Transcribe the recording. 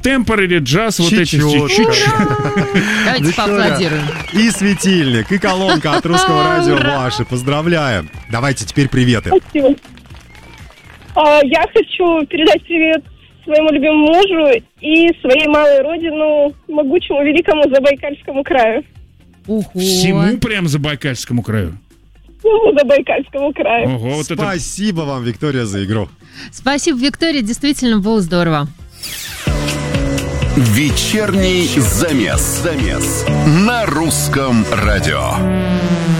контемпорари, джаз, вот эти Давайте поаплодируем. И светильник, и колонка от Русского радио ваши. Поздравляем. Давайте теперь приветы. Спасибо. Я хочу передать привет своему любимому мужу и своей малой родину, могучему великому Забайкальскому краю. Всему прям Забайкальскому краю? Забайкальскому краю. Ого, вот Спасибо вам, Виктория, за игру. Спасибо, Виктория, действительно было здорово. Вечерний замес на Русском радио.